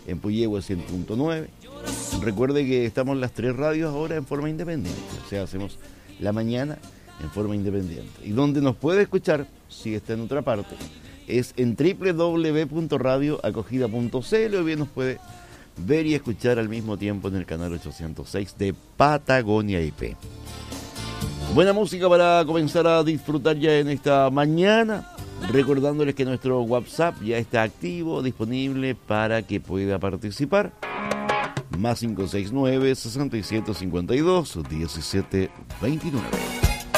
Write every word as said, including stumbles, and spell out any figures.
en Puyehue cien punto nueve. Recuerde que estamos las tres radios ahora en forma independiente, o sea, hacemos la mañana en forma independiente. Y donde nos puede escuchar, si está en otra parte, es en doble u doble u doble u punto radio acogida punto c l, o bien nos puede ver y escuchar al mismo tiempo en el canal ochocientos seis de Patagonia I P. Buena música para comenzar a disfrutar ya en esta mañana, recordándoles que nuestro WhatsApp ya está activo, disponible para que pueda participar. Más cinco seis nueve, seis siete cinco dos, uno siete dos nueve.